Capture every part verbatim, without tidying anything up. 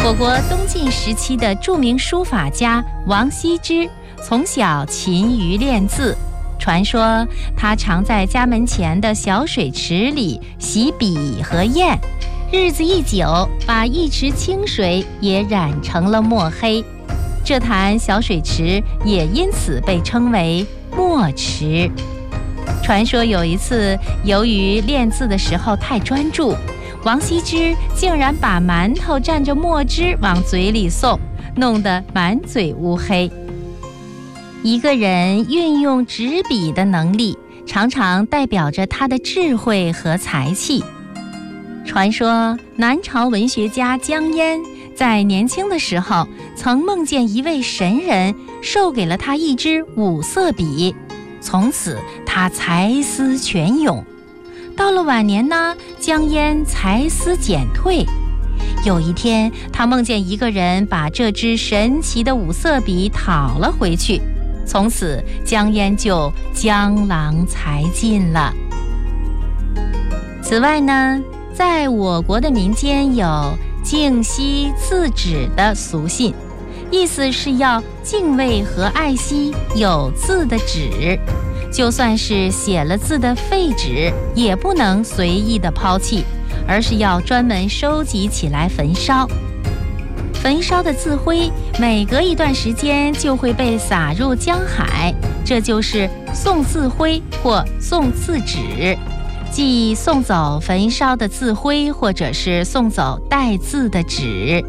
我国东晋时期的著名书法家王羲之从小勤于练字，传说他常在家门前的小水池里洗笔和砚，日子一久，把一池清水也染成了墨黑，这潭小水池也因此被称为墨池。传说有一次，由于练字的时候太专注，王羲之竟然把馒头蘸着墨汁往嘴里送，弄得满嘴乌黑。一个人运用纸笔的能力，常常代表着他的智慧和才气。传说南朝文学家江淹在年轻的时候，曾梦见一位神人授给了他一支五色笔，从此他才思泉涌。到了晚年呢，江淹才思减退。有一天，他梦见一个人把这支神奇的五色笔讨了回去，从此江淹就江郎才尽了。此外呢，在我国的民间有敬惜字纸的俗信，意思是要敬畏和爱惜有字的纸，就算是写了字的废纸，也不能随意的抛弃，而是要专门收集起来焚烧。焚烧的字灰每隔一段时间就会被撒入江海，这就是送字灰或送字纸，即送走焚烧的字灰，或者是送走带字的纸。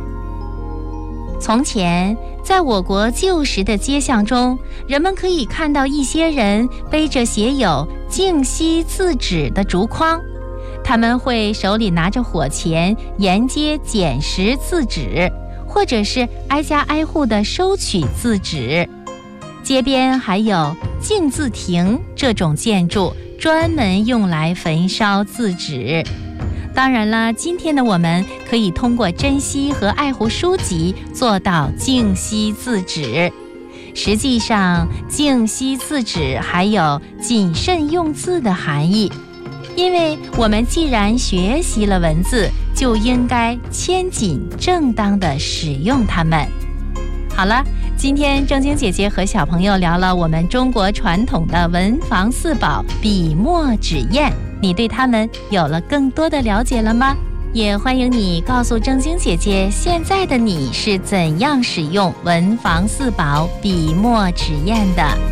从前，在我国旧时的街巷中，人们可以看到一些人背着写有敬惜字纸的竹筐，他们会手里拿着火钳沿街捡拾字纸，或者是挨家挨户地收取字纸。街边还有敬字亭这种建筑，专门用来焚烧字纸。当然了，今天的我们可以通过珍惜和爱护书籍做到敬惜字纸。实际上，敬惜字纸还有谨慎用字的含义，因为我们既然学习了文字，就应该谦谨正当地使用它们。好了，今天正经姐姐和小朋友聊了我们中国传统的文房四宝笔墨纸砚，你对它们有了更多的了解了吗？也欢迎你告诉正经姐姐，现在的你是怎样使用文房四宝笔墨纸砚的。